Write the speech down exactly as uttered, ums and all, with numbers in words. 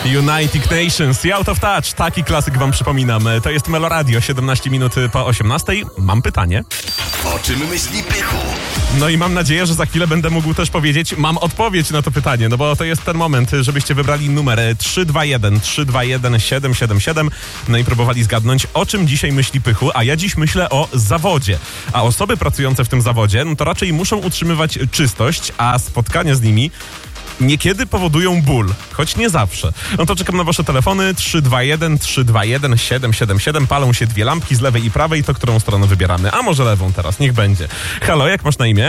United Nations i Out of Touch. Taki klasyk wam przypominam. To jest Meloradio, siedemnaście minut po osiemnastej. Mam pytanie. O czym myśli Pychu? No i mam nadzieję, że za chwilę będę mógł też powiedzieć, mam odpowiedź na to pytanie, no bo to jest ten moment, żebyście wybrali numer trzy dwa jeden trzy dwa jeden siedem siedem siedem, no i próbowali zgadnąć, o czym dzisiaj myśli Pychu, a ja dziś myślę o zawodzie. A osoby pracujące w tym zawodzie, no to raczej muszą utrzymywać czystość, a spotkania z nimi niekiedy powodują ból, choć nie zawsze. No to czekam na wasze telefony. Trzy dwa jeden trzy dwa jeden siedem siedem siedem. Palą się dwie lampki z lewej i prawej, to którą stronę wybieramy. A może lewą teraz, niech będzie. Halo, jak masz na imię?